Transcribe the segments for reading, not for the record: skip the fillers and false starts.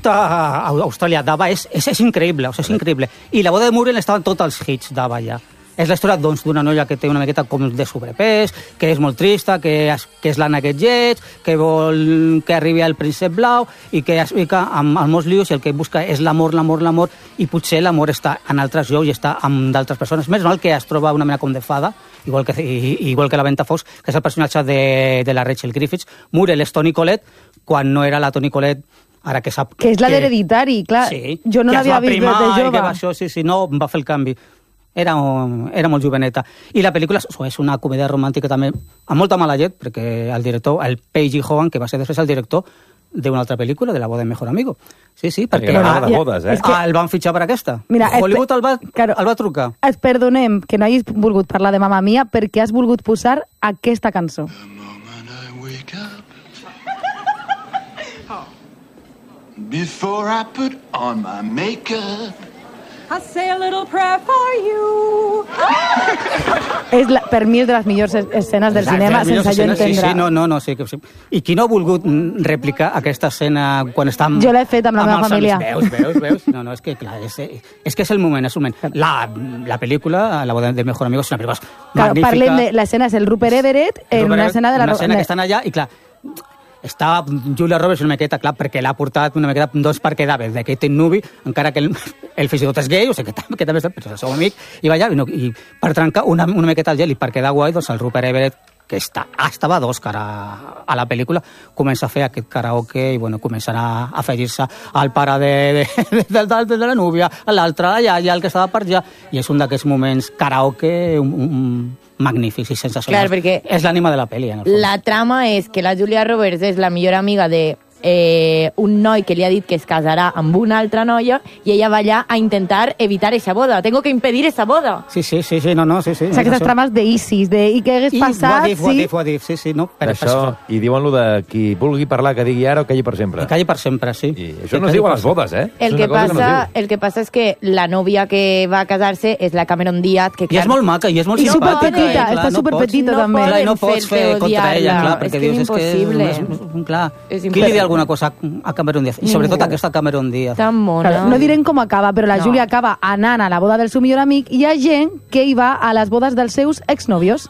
a Austràlia d'ABBA és increïble, és increïble. I la boda de Muriel estaven tots els hits d'ABBA ja. És la història doncs, d'una noia que té una miqueta com de sobrepès, que és molt trista, que és l'Anna Getget, que vol que arribi al príncep blau i que es fica amb molts lius i el que busca és l'amor, i potser l'amor està en altres llocs i està amb d'altres persones. Més normal que es troba una mena com de fada, igual que la Ventafocs, que és el personatge de la Rachel Griffiths. Muriel és Toni Collette, quan no era la Toni Collette, ara que sap... Que és la d'Hereditari, clar. Sí, jo no l'havia vist de jove. Sí, no, va fer el canvi. Era molt joveneta. I la pel·lícula és una comèdia romàntica també, amb molta mala llet, perquè el director, el P.G. Hogan, que va ser després el director d'una altra pel·lícula, de La boda de mejor amigo. Sí, perquè de bodes, el van fitxar per aquesta. Mira, Hollywood el va trucar. Et perdonem que no hagis volgut parlar de Mamma Mia perquè has volgut posar aquesta cançó. Before I put on my makeup, I say a little prayer for you. Per mi és de les millors escenes del cinema, sense jo entendre. Sí. I qui no ha volgut replicar aquesta escena quan està jo l'he fet amb la meva família. Veus? No, és que clar, és que és el moment, La pel·lícula, La boda de mejor amigo, és una pel·lícula magnífica. Parlem de l'escena, és el Rupert Everett en una escena de la... Una escena que estan allà i clar, està Julia Roberts una miqueta, clar, perquè l'ha portat una miqueta doncs per quedar bé, de Kate Nubi, encara que el fins i tot és gay, o sigui que també és el seu amic, i va allà, i per trencar una miqueta el gel i per quedar guai, doncs el Rupert Everett, que estava d'Òscar a la pel·lícula, comença a fer aquest karaoke i comencen a afegir-se al pare de la núvia, a l'altre, a la iaia, el que estava per allà, i és un d'aquests moments karaoke magnífics i sensacionals. Clar, perquè és l'ànima de la pel·li, en el fons. La trama és que la Julia Roberts és la millor amiga de un noi que li ha dit que es casarà amb una altra noia i ella va allà a intentar evitar esa boda. Tengo que impedir esa boda. Sí, sí. O sigui, aquestes trames d'ISIS, i què hagués passat... Ho ha dit, sí, no. Per això, i diuen-lo de qui vulgui parlar, que digui ara o calli per sempre. Que calli per sempre, sí. I això no es diu a les bodes, eh? El que passa és que la nòvia que va a casar-se és la Cameron Diaz, que I és molt maca, i és molt simpàtica. Superpetita, està superpetita també. Clar, no pots fer contra ella, clar, perquè dius, és que... Clar, qui li diu alguna cosa a Cameron Diaz? I sobretot aquesta Cameron Diaz. Tan mona. No direm com acaba, però la Júlia acaba anant a la boda del seu millor amic i hi ha gent que hi va a les bodes dels seus exnòvios.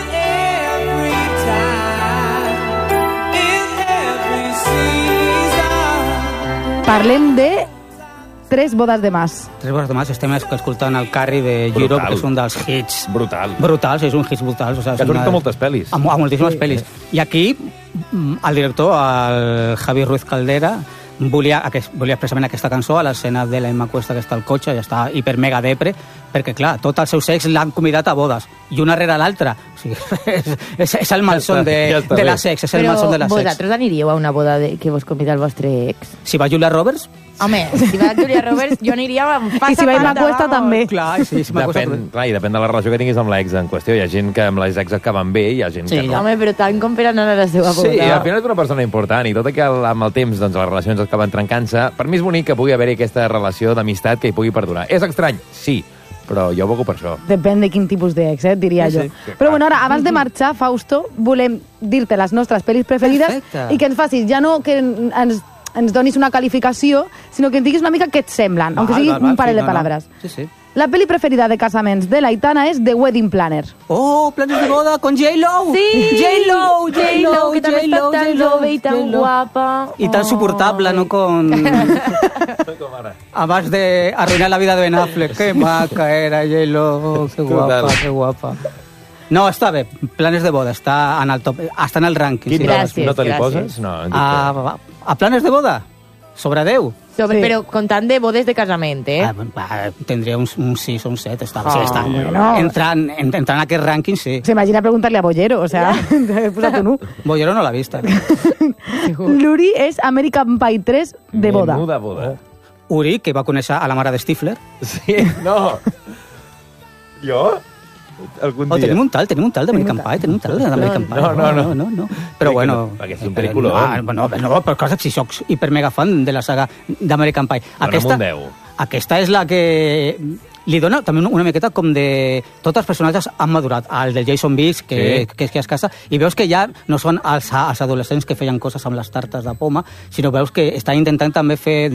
Parlem de Tres bodes de Mas. Tres bodes de Mas, estem escoltant el Carrie de Europe, que és un dels hits... Brutals, és un hit brutal. Que ha sortit a moltes pel·lis. A moltíssimes pel·lis. I aquí, el director, el Javi Ruiz Caldera, volia expressament aquesta cançó a l'escena de la Emma Cuesta, que està al cotxe, ja està hiper mega depre, perquè, clar, tots els seus ex l'han convidat a bodes, i una rere l'altra. O sigui, és el malson de la sex, és el malson de la sex. Però vosaltres aniríeu a una boda que vos convida el vostre ex? Si va Julia Roberts? Home, si va Julia Roberts, jo aniria amb passa. I si va Emma Cuesta, també. Clar, sí, si Emma Cuesta... Clar, i depèn de la relació que tinguis amb l'ex en qüestió. Hi ha gent que amb les ex acaben bé, hi ha gent que no. Home, però tant com per anar a la seva boda. Sí, al final és una persona important, i tot i que amb el temps doncs, les relacions acaben trencant-se, per mi és bonic que pugui haver-hi aquesta relació d'amistat que hi pugui perdurar. És estrany? Sí, però jo aboco per això. Depèn de quin tipus d'ex, diria jo. Però bueno, ara, abans de marxar, Fausto, volem dir-te les nostres pel·lis preferides i que ens facis, ja no que ens donis una qualificació, sinó que ens diguis una mica què et semblen, aunque sigui un parell de paraules. Sí. La pel·li preferida de casaments de l'Aitana és The Wedding Planner. Oh, planes de boda con J-Lo! Sí! J-Lo, que també està tan jove i tan guapa. I tan suportable, no con... Abans de arruinar la vida de Ben Affleck. Que maca era J-Lo, que guapa. No, està bé. Planes de boda, està en el top, està en el rànquing. Gràcies. No te li poses? No, a planes de boda? Sobre 10? Però comptant de bodes de casament, eh? Tindria un 6 o un 7. Està entrant en aquest rànquing, sí. S'imagina preguntar-li a Bollero, o sea, posat un 1. Bollero no l'ha vist. L'Uri és American Pie 3 de boda. Menú de boda. Uri, que va conèixer a la mare de Stifler. Sí, no. Jo? Algun dia. Tenim un tal d'American Pie, No. Però bueno... Perquè és un pel·lícula. No, però cosa, si soc hiper mega fan de la saga d'American Pie. Aquesta és la que li dona també una miqueta com de... Tots els personatges han madurat. El del Jason Biggs, que es casa, i veus que ja no són els adolescents que feien coses amb les tartes de poma, sinó veus que estan intentant també fer